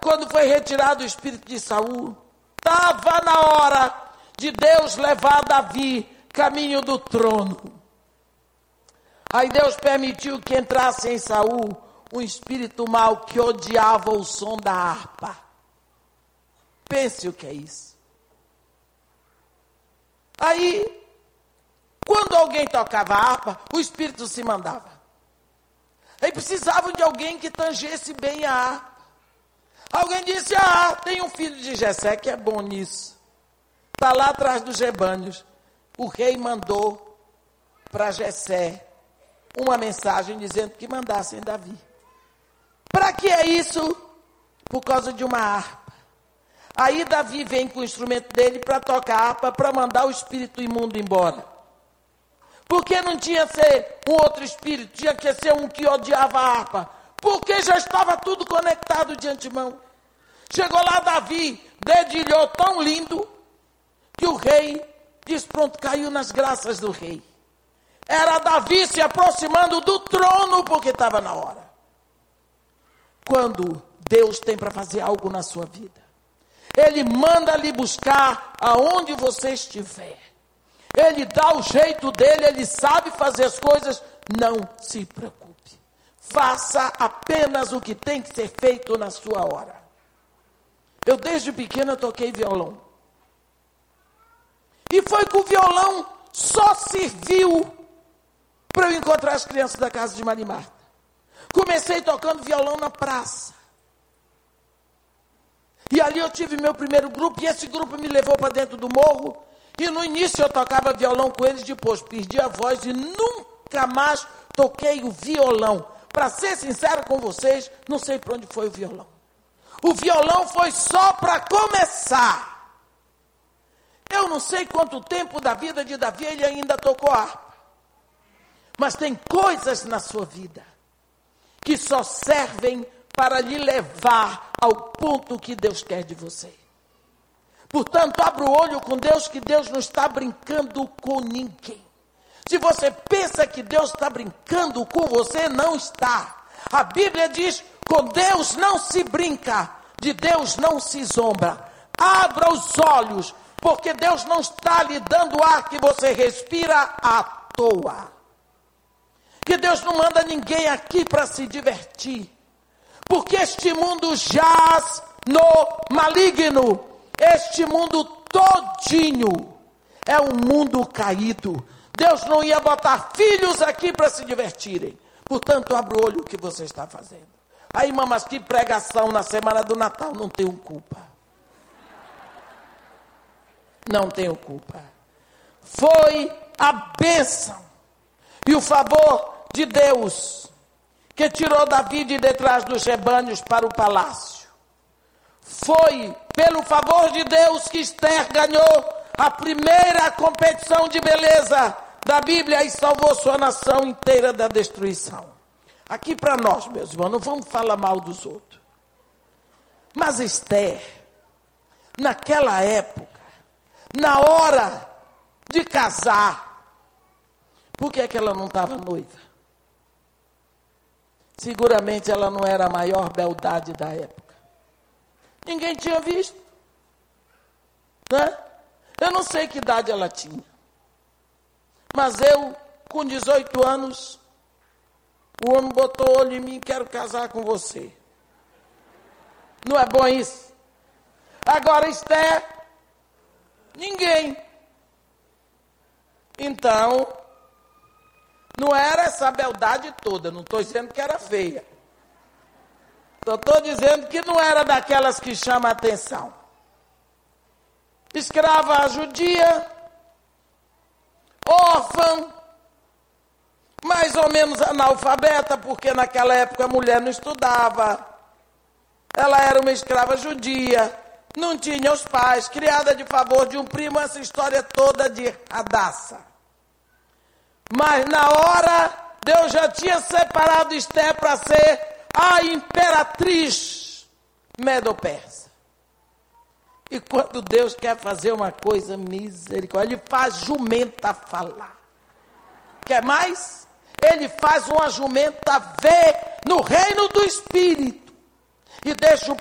quando foi retirado o espírito de Saul, estava na hora de Deus levar Davi caminho do trono. Aí Deus permitiu que entrasse em Saul um espírito mau que odiava o som da harpa. Pense o que é isso. Aí, quando alguém tocava a harpa, o espírito se mandava. Aí precisavam de alguém que tangesse bem a harpa. Alguém disse, tem um filho de Jessé que é bom nisso. Está lá atrás dos rebanhos. O rei mandou para Jessé uma mensagem dizendo que mandassem Davi. Para que é isso? Por causa de uma harpa. Aí Davi vem com o instrumento dele para tocar a harpa, para mandar o espírito imundo embora. Porque não tinha que ser um outro espírito, tinha que ser um que odiava a harpa. Porque já estava tudo conectado de antemão. Chegou lá Davi, dedilhou tão lindo, que o rei disse, pronto, caiu nas graças do rei. Era Davi se aproximando do trono, porque estava na hora. Quando Deus tem para fazer algo na sua vida, Ele manda lhe buscar aonde você estiver. Ele dá o jeito dele, Ele sabe fazer as coisas, não se preocupe. Faça apenas o que tem que ser feito na sua hora. Eu desde pequena toquei violão. E foi que o violão só serviu para eu encontrar as crianças da casa de Maria Marta. Comecei tocando violão na praça. E ali eu tive meu primeiro grupo, e esse grupo me levou para dentro do morro. E no início eu tocava violão com eles, depois perdi a voz e nunca mais toquei o violão. Para ser sincero com vocês, não sei para onde foi o violão. O violão foi só para começar. Eu não sei quanto tempo da vida de Davi ele ainda tocou harpa. Mas tem coisas na sua vida que só servem para lhe levar ao ponto que Deus quer de você. Portanto, abra o olho com Deus, que Deus não está brincando com ninguém. Se você pensa que Deus está brincando com você, não está. A Bíblia diz, com Deus não se brinca, de Deus não se zomba. Abra os olhos, porque Deus não está lhe dando ar que você respira à toa. Que Deus não manda ninguém aqui para se divertir. Porque este mundo jaz no maligno. Este mundo todinho é um mundo caído. Deus não ia botar filhos aqui para se divertirem. Portanto, abra o olho o que você está fazendo. Aí, mas que pregação na semana do Natal. Não tenho culpa. Não tenho culpa. Foi a bênção e o favor de Deus que tirou Davi de detrás dos rebanhos para o palácio. Foi pelo favor de Deus que Esther ganhou a primeira competição de beleza da Bíblia e salvou sua nação inteira da destruição. Aqui para nós, meus irmãos, não vamos falar mal dos outros. Mas Esther, naquela época, na hora de casar, por que é que ela não estava noiva? Seguramente ela não era a maior beldade da época. Ninguém tinha visto. Né? Eu não sei que idade ela tinha. Mas eu, com 18 anos, o homem botou o olho em mim, quero casar com você. Não é bom isso? Agora, Esther, ninguém. Então, não era essa beldade toda, não estou dizendo que era feia. Estou dizendo que não era daquelas que chamam a atenção. Escrava judia, órfã, mais ou menos analfabeta, porque naquela época a mulher não estudava. Ela era uma escrava judia, não tinha os pais, criada de favor de um primo, essa história toda de Hadassah. Mas na hora, Deus já tinha separado Esther para ser a imperatriz medo-persa. E quando Deus quer fazer uma coisa, misericórdia, Ele faz jumenta falar. Quer mais? Ele faz uma jumenta ver no reino do Espírito. E deixa o